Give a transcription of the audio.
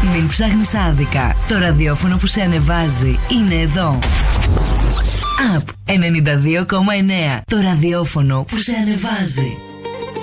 Μην ψάχνεις άδικα. Το ραδιόφωνο που σε ανεβάζει είναι εδώ. Up 92,9. Το ραδιόφωνο που σε ανεβάζει.